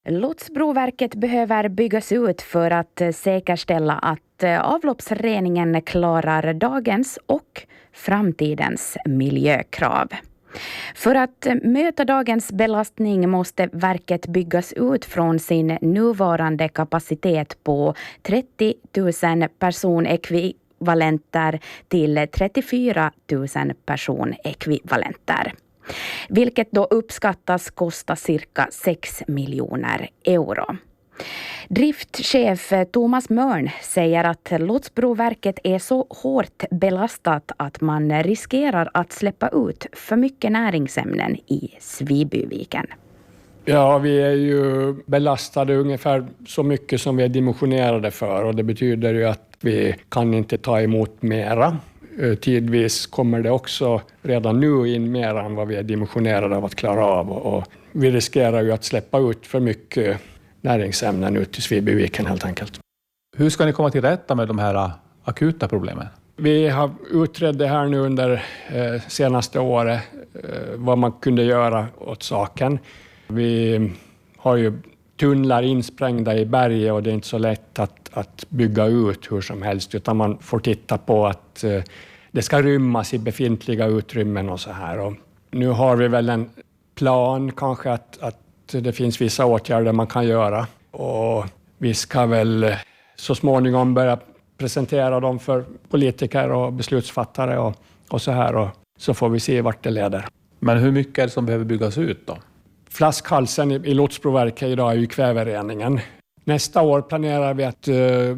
Lotsbroverket behöver byggas ut för att säkerställa att avloppsreningen klarar dagens och framtidens miljökrav. För att möta dagens belastning måste verket byggas ut från sin nuvarande kapacitet på 30 000 personekvivalenter till 34 000 personekvivalenter. Vilket då uppskattas kosta cirka 6 miljoner euro. Driftchef Thomas Mörn säger att Lotsbroverket är så hårt belastat att man riskerar att släppa ut för mycket näringsämnen i Svibyviken. Ja, vi är ju belastade ungefär så mycket som vi är dimensionerade för, och det betyder ju att vi kan inte ta emot mera. Tidvis kommer det också redan nu in mer än vad vi är dimensionerade av att klara av, och vi riskerar ju att släppa ut för mycket näringsämnen ut i Svibyviken helt enkelt. Hur ska ni komma till rätta med de här akuta problemen? Vi har utrett det här nu under senaste året, vad man kunde göra åt saken. Vi har ju tunnlar insprängda i berget och det är inte så lätt att bygga ut hur som helst, utan man får titta på att det ska rymmas i befintliga utrymmen och så här. Och nu har vi väl en plan kanske att det finns vissa åtgärder man kan göra, och vi ska väl så småningom börja presentera dem för politiker och beslutsfattare och så här, och så får vi se vart det leder. Men hur mycket är det som behöver byggas ut då? Flaskhalsen i Lotsbroverket idag är ju kvävereningen. Nästa år planerar vi att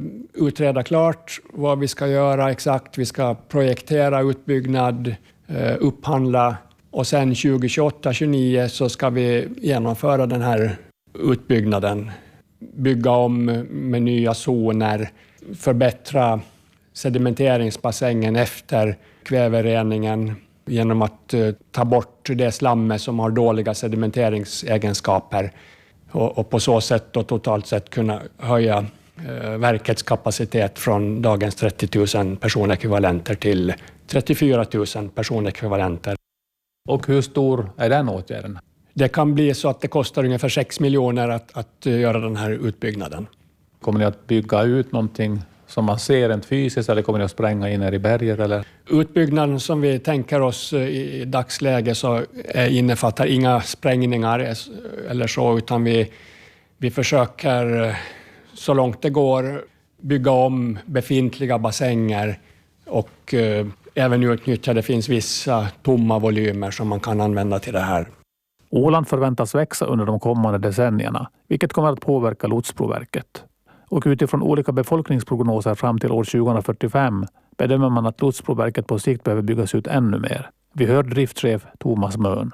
utreda klart vad vi ska göra exakt. Vi ska projektera utbyggnad, upphandla, och sen 2028-2029 så ska vi genomföra den här utbyggnaden. Bygga om med nya zoner, förbättra sedimenteringsbassängen efter kvävereningen genom att ta bort det slammet som har dåliga sedimenteringsegenskaper, och på så sätt då totalt sett kunna höja verkets kapacitet från dagens 30 000 personekvivalenter till 34 000 personekvivalenter. Och hur stor är den åtgärden? Det kan bli så att det kostar ungefär 6 miljoner att göra den här utbyggnaden. Kommer ni att bygga ut någonting som man ser rent fysiskt, eller kommer ni att spränga in här i berget? Eller? Utbyggnaden som vi tänker oss i dagsläget så innefattar inga sprängningar eller så, utan vi försöker så långt det går bygga om befintliga bassänger och även utnyttja, det finns vissa tomma volymer som man kan använda till det här. Åland förväntas växa under de kommande decennierna, vilket kommer att påverka Lotsbroverket. Och utifrån olika befolkningsprognoser fram till år 2045 bedömer man att Lotsbroverket på sikt behöver byggas ut ännu mer. Vi hör driftchef Thomas Mörn.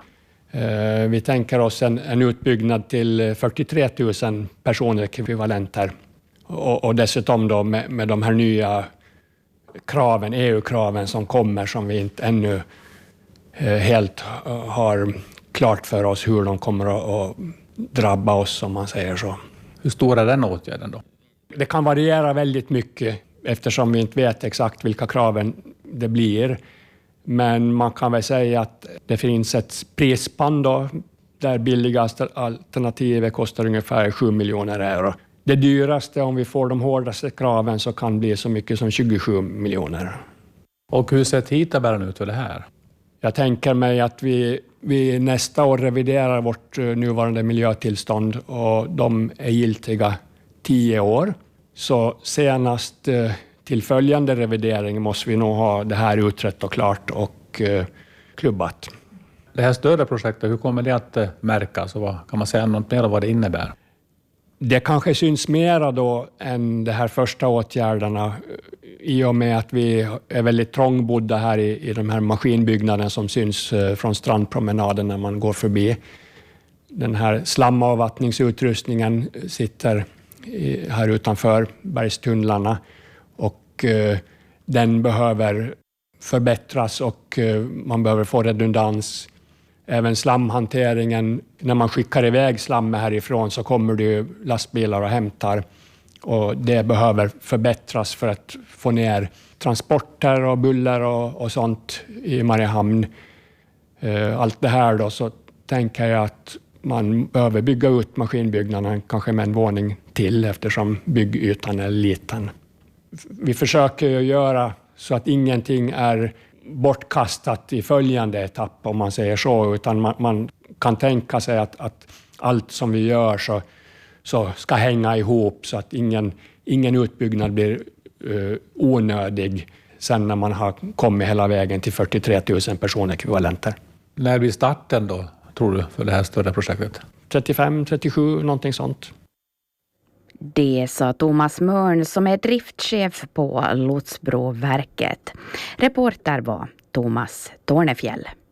Vi tänker oss en utbyggnad till 43 000 personekvivalenter, och dessutom då med de här nya kraven, EU-kraven som kommer, som vi inte ännu helt har klart för oss hur de kommer att drabba oss, om man säger så. Hur stor är den åtgärden då? Det kan variera väldigt mycket eftersom vi inte vet exakt vilka kraven det blir. Men man kan väl säga att det finns ett prisspann då, där billigaste alternativet kostar ungefär 7 miljoner euro. Det dyraste, om vi får de hårdaste kraven, så kan bli så mycket som 27 miljoner. Och hur ser tidtabellen ut för det här? Jag tänker mig att vi nästa år reviderar vårt nuvarande miljötillstånd, och de är giltiga 10 år. Så senast till följande revidering måste vi nog ha det här utrett och klart och klubbat. Det här större projektet, hur kommer det att märkas, och vad kan man säga något mer om vad det innebär? Det kanske syns mera då än de här första åtgärderna, i och med att vi är väldigt trångbodda här i de här maskinbyggnaden som syns från strandpromenaden när man går förbi. Den här slamavvattningsutrustningen sitter här utanför bergstunnlarna, och den behöver förbättras och man behöver få redundans. Även slamhanteringen, när man skickar iväg slammet härifrån så kommer det ju lastbilar och hämtar, och det behöver förbättras för att få ner transporter och buller och sånt i Mariehamn. Allt det här då, så tänker jag att man behöver bygga ut maskinbyggnaden kanske med en våning till eftersom byggytan är liten. Vi försöker göra så att ingenting är bortkastat i följande etapp om man säger så, utan man kan tänka sig att allt som vi gör så ska hänga ihop så att ingen utbyggnad blir onödig sen när man har kommit hela vägen till 43 000 personekvivalenter. När blir starten då, tror du, för det här större projektet? 35, 37, någonting sånt. Det sa Thomas Mörn som är driftchef på Lotsbroverket. Reporter var Thomas Tornefjäll.